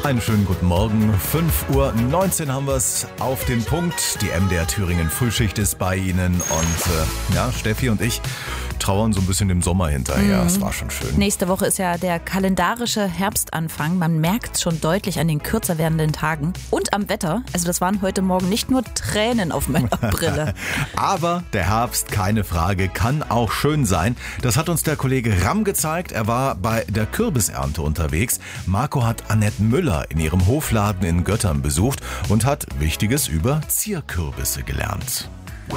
Einen schönen guten Morgen. 5:19 Uhr haben wir es auf den Punkt. Die MDR Thüringen Frühschicht ist bei Ihnen. Und Steffi und ich trauern so ein bisschen dem Sommer hinterher. Es war schon schön. Nächste Woche ist ja der kalendarische Herbstanfang. Man merkt es schon deutlich an den kürzer werdenden Tagen und am Wetter. Also das waren heute Morgen nicht nur Tränen auf meiner Brille. Aber der Herbst, keine Frage, kann auch schön sein. Das hat uns der Kollege Ramm gezeigt. Er war bei der Kürbisernte unterwegs. Marco hat Annette Müller in ihrem Hofladen in Göttern besucht und hat Wichtiges über Zierkürbisse gelernt.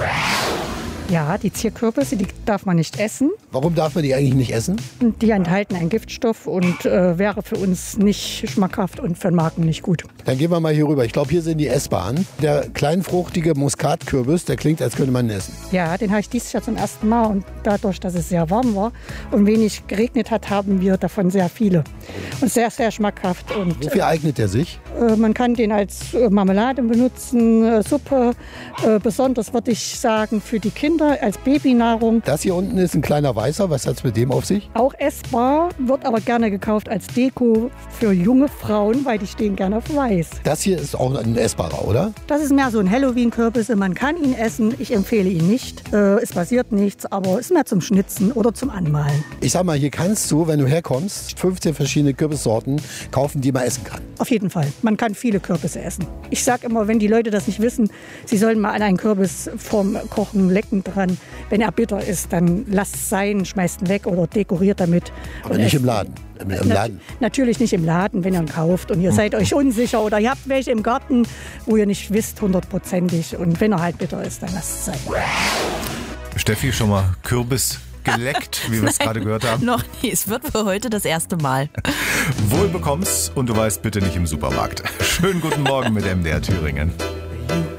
Ja, die Zierkürbisse, die darf man nicht essen. Warum darf man die eigentlich nicht essen? Die enthalten einen Giftstoff und wäre für uns nicht schmackhaft und für den Magen nicht gut. Dann gehen wir mal hier rüber. Ich glaube, hier sind die essbaren. Der kleinfruchtige Muskatkürbis, der klingt, als könnte man ihn essen. Ja, den habe ich dieses Jahr zum ersten Mal und dadurch, dass es sehr warm war und wenig geregnet hat, haben wir davon sehr viele. Und sehr, sehr schmackhaft. Und Wofür eignet der sich? man kann den als Marmelade benutzen, Suppe. Besonders würde ich sagen für die Kinder als Babynahrung. Das hier unten ist ein kleiner Weißer. Was hat es mit dem auf sich? Auch essbar, wird aber gerne gekauft als Deko für junge Frauen, weil die stehen gerne auf Weiß. Das hier ist auch ein essbarer, oder? Das ist mehr so ein Halloween-Kürbis. Man kann ihn essen. Ich empfehle ihn nicht. Es passiert nichts, aber ist mehr zum Schnitzen oder zum Anmalen. Ich sag mal, hier kannst du, wenn du herkommst, 15 verschiedene Kürbissorten kaufen, die man essen kann. Auf jeden Fall. Man kann viele Kürbisse essen. Ich sage immer, wenn die Leute das nicht wissen, sie sollen mal an einen Kürbis vorm Kochen lecken dran. Wenn er bitter ist, dann lasst es sein, schmeißt ihn weg oder dekoriert damit. Aber nicht im Laden. Im Laden. Natürlich nicht im Laden, wenn ihr ihn kauft und ihr seid euch unsicher oder ihr habt welche im Garten, wo ihr nicht wisst, 100%ig. Und wenn er halt bitter ist, dann lasst es sein. Steffi, schon mal Kürbis geleckt, wie wir es gerade gehört haben? Noch nie, es wird für heute das erste Mal. Wohl bekommst und du weißt, bitte nicht im Supermarkt. Schönen guten Morgen mit MDR Thüringen.